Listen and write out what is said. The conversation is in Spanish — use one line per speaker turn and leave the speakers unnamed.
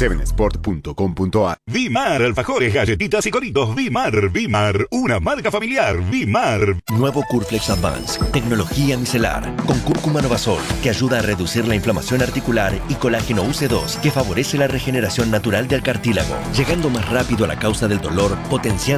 7sport.com.ar.
Vimar, alfajores, galletitas y coritos. Vimar, una marca familiar. Vimar.
Nuevo Curflex Advance, tecnología micelar, con cúrcuma Novasol, que ayuda a reducir la inflamación articular, y colágeno UC2, que favorece la regeneración natural del cartílago, llegando más rápido a la causa del dolor, potenciando